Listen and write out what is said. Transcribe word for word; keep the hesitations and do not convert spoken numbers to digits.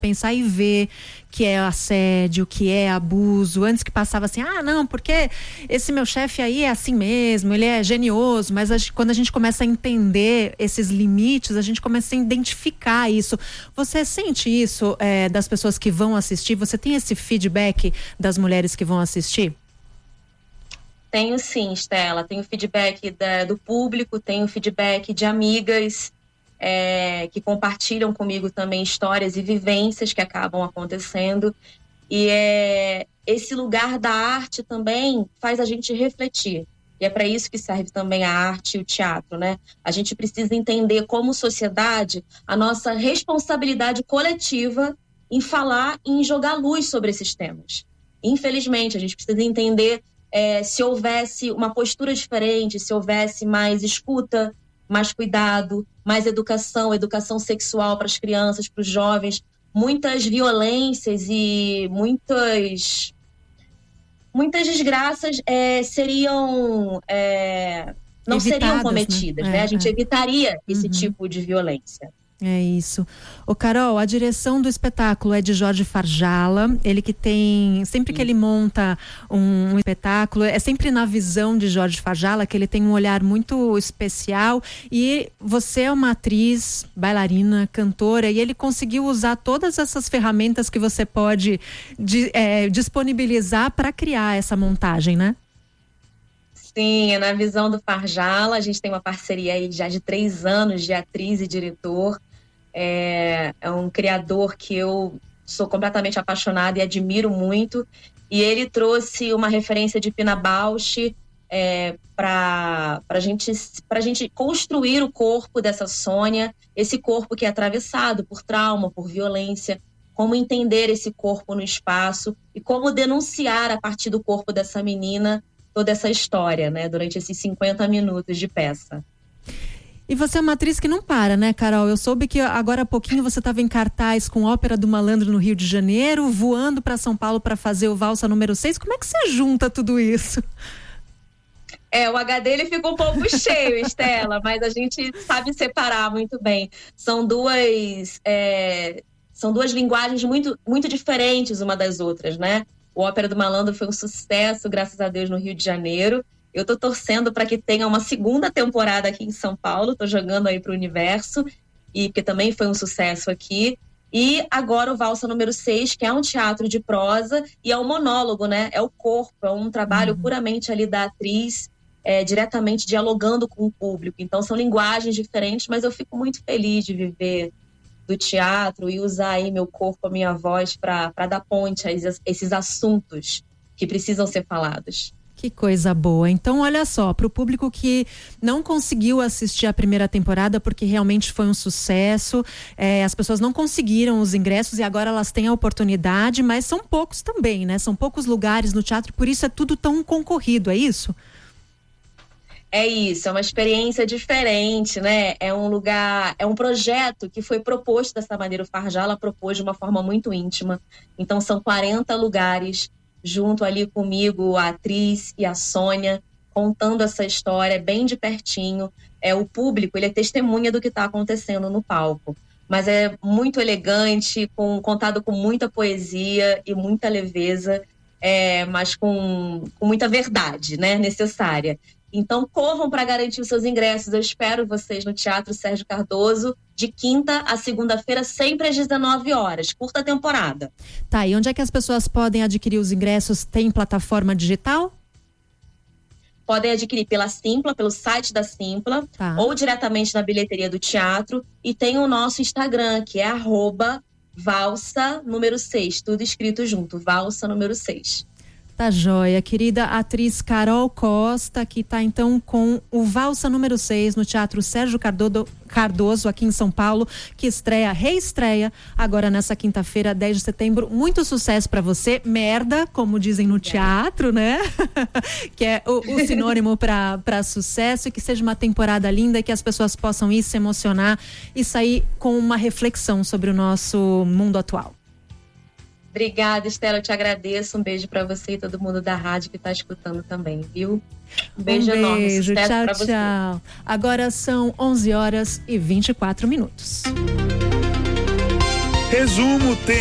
pensar e ver que é assédio, que é abuso, antes que passava assim, ah não, porque esse meu chefe aí é assim mesmo, ele é genioso, mas a gente, quando a gente começa a entender esses limites, a gente começa a identificar isso. Você sente isso é, das pessoas que vão assistir? Você tem esse feedback das mulheres que vão assistir? Tenho sim, Estela, tenho feedback da, do público, tenho feedback de amigas, É, que compartilham comigo também histórias e vivências que acabam acontecendo. E é, esse lugar da arte também faz a gente refletir. E é para isso que serve também a arte e o teatro, né? A gente precisa entender como sociedade a nossa responsabilidade coletiva em falar e em jogar luz sobre esses temas. Infelizmente, a gente precisa entender é, se houvesse uma postura diferente, se houvesse mais escuta, mais cuidado, mais educação, educação sexual para as crianças, para os jovens, muitas violências e muitas, muitas desgraças é, seriam, é, não Evitadas, seriam cometidas, né? né? É, a gente é. evitaria esse uhum. tipo de violência. É isso. Ô Carol, a direção do espetáculo é de Jorge Farjala, ele que tem, sempre que ele monta um, um espetáculo, é sempre na visão de Jorge Farjala, que ele tem um olhar muito especial, e você é uma atriz, bailarina, cantora, e ele conseguiu usar todas essas ferramentas que você pode de, é, disponibilizar para criar essa montagem, né? Sim, é na visão do Farjala. A gente tem uma parceria aí já de três anos de atriz e diretor. É, é um criador que eu sou completamente apaixonada e admiro muito. E ele trouxe uma referência de Pina Bausch é, para a gente, para a gente construir o corpo dessa Sônia, esse corpo que é atravessado por trauma, por violência, como entender esse corpo no espaço e como denunciar a partir do corpo dessa menina toda essa história, né, durante esses cinquenta minutos de peça. E você é uma atriz que não para, né, Carol? Eu soube que agora há pouquinho você estava em cartaz com Ópera do Malandro no Rio de Janeiro, voando para São Paulo para fazer o Valsa número seis. Como é que você junta tudo isso? É, o H D ele fica um pouco cheio, Estela, mas a gente sabe separar muito bem. São duas, é, são duas linguagens muito, muito diferentes uma das outras, né? O Ópera do Malandro foi um sucesso, graças a Deus, no Rio de Janeiro. Eu tô torcendo para que tenha uma segunda temporada aqui em São Paulo, tô jogando aí pro universo, e porque também foi um sucesso aqui. E agora o Valsa número seis, que é um teatro de prosa e é um monólogo, né? É o corpo, é um trabalho uhum. puramente ali da atriz, é, diretamente dialogando com o público. Então são linguagens diferentes, mas eu fico muito feliz de viver do teatro e usar aí meu corpo, a minha voz para dar ponte a esses assuntos que precisam ser falados. Que coisa boa. Então, olha só, para o público que não conseguiu assistir a primeira temporada porque realmente foi um sucesso, é, as pessoas não conseguiram os ingressos e agora elas têm a oportunidade, mas são poucos também, né? São poucos lugares no teatro, por isso é tudo tão concorrido, é isso? É isso, é uma experiência diferente, né? É um lugar, é um projeto que foi proposto dessa maneira. O Farjala propôs de uma forma muito íntima. Então são quarenta lugares, junto ali comigo, a atriz e a Sônia, contando essa história bem de pertinho. É, o público, ele é testemunha do que está acontecendo no palco. Mas é muito elegante, com, contado com muita poesia e muita leveza, é, mas com, com muita verdade, né, necessária. Então, corram para garantir os seus ingressos. Eu espero vocês no Teatro Sérgio Cardoso, de quinta a segunda-feira, sempre às dezenove horas. Curta temporada. Tá, e onde é que as pessoas podem adquirir os ingressos? Tem plataforma digital? Podem adquirir pela Simpla, pelo site da Simpla, tá. Ou diretamente na bilheteria do teatro. E tem o nosso Instagram, que é arroba valsa número seis, tudo escrito junto, valsa número seis. Tá joia, querida atriz Carol Costa, que tá então com o Valsa número seis no Teatro Sérgio Cardoso, Cardoso, aqui em São Paulo, que estreia, reestreia agora nessa quinta-feira, dez de setembro. Muito sucesso pra você, merda, como dizem no teatro, né? Que é o, o sinônimo pra, pra sucesso, e que seja uma temporada linda e que as pessoas possam ir se emocionar e sair com uma reflexão sobre o nosso mundo atual. Obrigada, Estela, eu te agradeço. Um beijo pra você e todo mundo da rádio que tá escutando também, viu? Um beijo, um enorme, beijo, sucesso tchau, pra você. Tchau. Agora são onze horas e vinte e quatro minutos. Resumo, tem